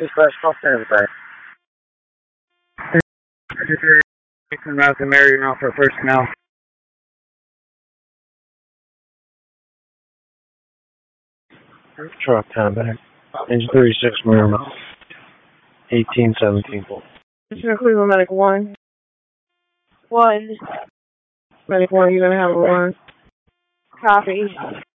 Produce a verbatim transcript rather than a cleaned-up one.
Dispatch, call standby. Jason Route to Marymount for personnel. Truck time back. Engine thirty-six Marymount. eighteen seventeen. Commissioner Cleveland, Medic one. One. Medic one, you're going to have a one. Copy.